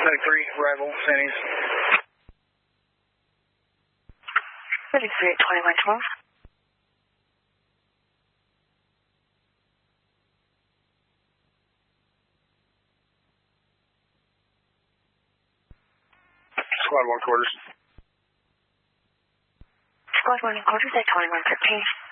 arrival, Sandy's. 33 at 2112. Squad 1 quarters. Squad 1 quarters at 2113.